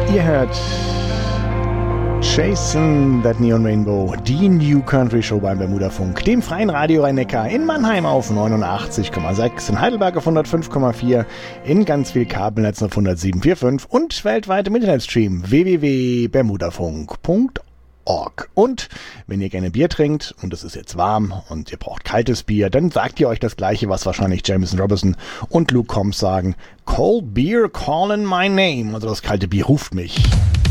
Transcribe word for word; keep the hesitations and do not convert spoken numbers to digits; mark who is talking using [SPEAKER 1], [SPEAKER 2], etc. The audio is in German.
[SPEAKER 1] Ihr hört Chasing That Neon Rainbow, die New Country Show beim Bermudafunk, dem freien Radio Rhein-Neckar, in Mannheim auf neunundachtzig Komma sechs, in Heidelberg auf hundertfünf Komma vier, in ganz viel Kabelnetzen auf hundertsieben Komma fünf und weltweit im Internetstream w w w punkt bermudafunk punkt org. Und wenn ihr gerne Bier trinkt und es ist jetzt warm und ihr braucht kaltes Bier, dann sagt ihr euch das Gleiche, was wahrscheinlich Jameson Robinson und Luke Combs sagen: Cold Beer calling my name. Also das kalte Bier ruft mich.